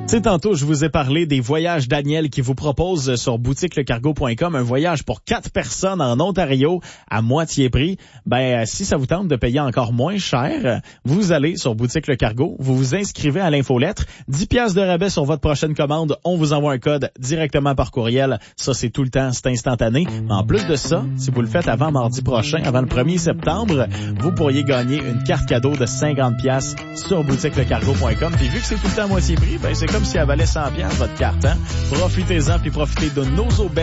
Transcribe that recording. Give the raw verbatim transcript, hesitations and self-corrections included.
sais, tantôt, je vous ai parlé des voyages Daniel qui vous propose sur boutique le cargo point com un voyage pour quatre personnes en Ontario à moitié prix. Ben, si ça vous tente de payer encore moins cher, vous allez sur boutique Le Cargo, vous vous inscrivez à l'infolettre, dix piastres de rabais sur votre prochaine commande, on vous envoie un code directement par courriel. Ça, c'est tout le temps, c'est instantané. Mais en plus de ça, si vous le faites avant mardi prochain, avant le premier septembre, vous pourriez gagner une carte cadeau de cinquante piastres sur boutique le cargo point com. Puis vu que c'est tout le temps à moitié prix, ben c'est comme si elle valait cent piastres votre carte. Hein? Profitez-en puis profitez de nos aubaines